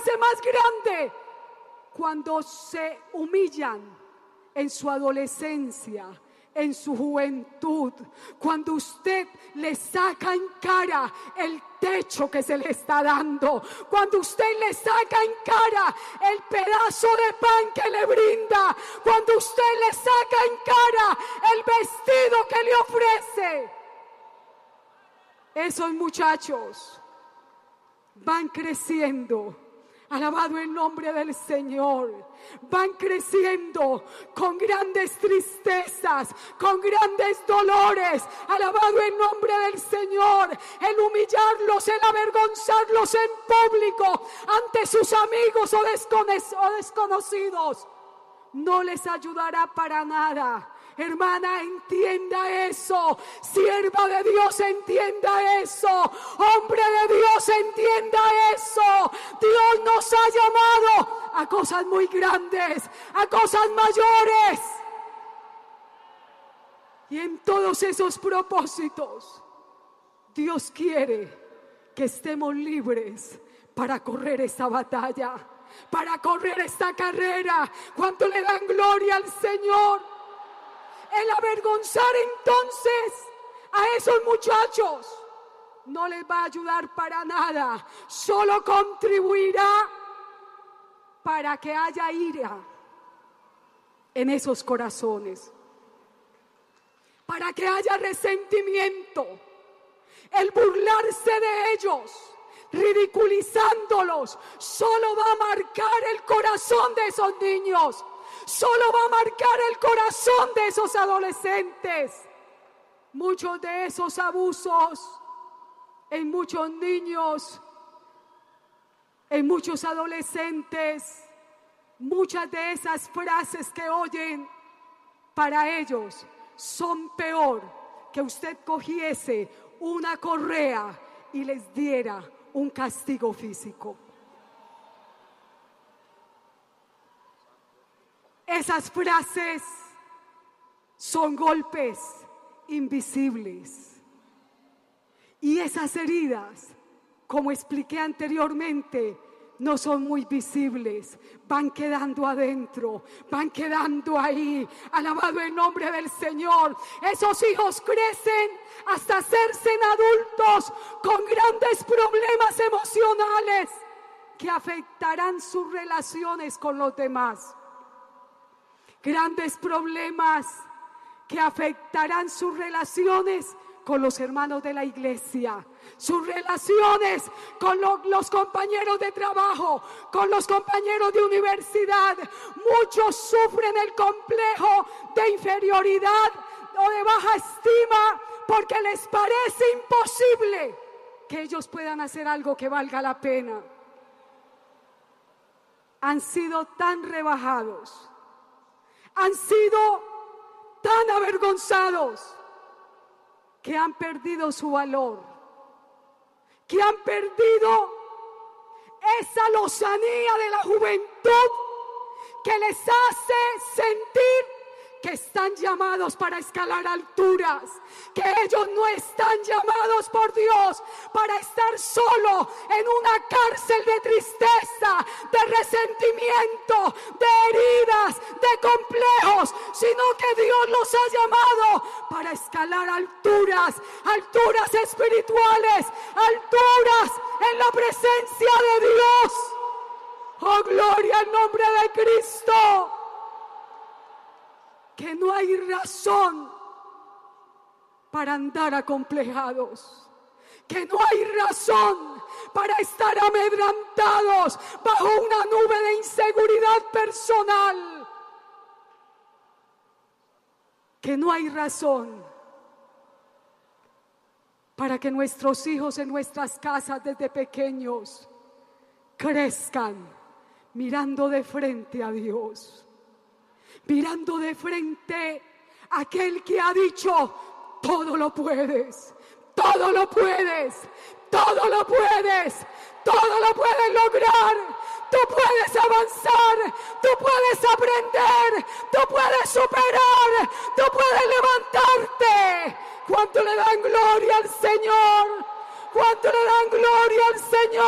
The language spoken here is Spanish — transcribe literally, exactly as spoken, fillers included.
hace más grande cuando se humillan en su adolescencia, en su juventud, cuando usted le saca en cara el techo que se le está dando, cuando usted le saca en cara el pedazo de pan que le brinda, cuando usted le saca en cara el vestido que le ofrece. Esos muchachos van creciendo, alabado el nombre del Señor, van creciendo con grandes tristezas, con grandes dolores, alabado el nombre del Señor. El humillarlos, el avergonzarlos en público ante sus amigos o, descono- o desconocidos no les ayudará para nada. Hermana, entienda eso. Sierva de Dios, entienda eso. Hombre de Dios, entienda eso. Dios nos ha llamado a cosas muy grandes, a cosas mayores. Y en todos esos propósitos, Dios quiere que estemos libres para correr esta batalla, para correr esta carrera. ¿Cuánto le dan gloria al Señor? El avergonzar entonces a esos muchachos no les va a ayudar para nada, solo contribuirá para que haya ira en esos corazones, para que haya resentimiento. El burlarse de ellos, ridiculizándolos, solo va a marcar el corazón de esos niños. Solo va a marcar el corazón de esos adolescentes. Muchos de esos abusos en muchos niños, en muchos adolescentes, muchas de esas frases que oyen, para ellos son peor que usted cogiese una correa y les diera un castigo físico. Esas frases son golpes invisibles. Y esas heridas, como expliqué anteriormente, no son muy visibles. Van quedando adentro, van quedando ahí. Alabado el nombre del Señor. Esos hijos crecen hasta hacerse adultos con grandes problemas emocionales que afectarán sus relaciones con los demás. Grandes problemas que afectarán sus relaciones con los hermanos de la iglesia, sus relaciones con lo, los compañeros de trabajo, con los compañeros de universidad. Muchos sufren el complejo de inferioridad o de baja estima porque les parece imposible que ellos puedan hacer algo que valga la pena. Han sido tan rebajados, han sido tan avergonzados, que han perdido su valor, que han perdido esa lozanía de la juventud que les hace sentir que están llamados para escalar alturas, que ellos no están llamados por Dios para estar solo en una cárcel de tristeza, de resentimiento, de heridas, de complejos, sino que Dios los ha llamado para escalar alturas, alturas espirituales, alturas en la presencia de Dios. Oh, gloria al nombre de Cristo. Que no hay razón para andar acomplejados, que no hay razón para estar amedrentados bajo una nube de inseguridad personal, que no hay razón para que nuestros hijos en nuestras casas desde pequeños crezcan mirando de frente a Dios, mirando de frente a aquel que ha dicho: todo lo puedes, todo lo puedes, todo lo puedes, todo lo puedes lograr. Tú puedes avanzar, tú puedes aprender, tú puedes superar, tú puedes levantarte. ¿Cuánto le dan gloria al Señor? ¿Cuánto le dan gloria al Señor?